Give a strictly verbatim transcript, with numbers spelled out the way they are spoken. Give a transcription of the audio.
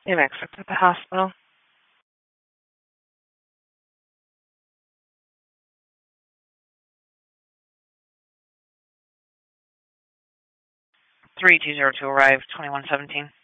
You have access at the hospital. three two zero two arrived, twenty-one seventeen.